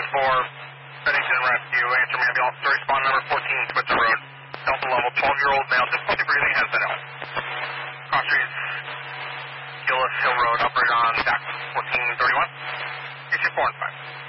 Bennington Rescue, answer my ambulance to respond number 14, Switzer Road. Delta level, 12-year-old male, difficulty breathing, has been ill. Cross Streets, Gillis Hill Road, operator on DAC 1431. Issue 4 and 5.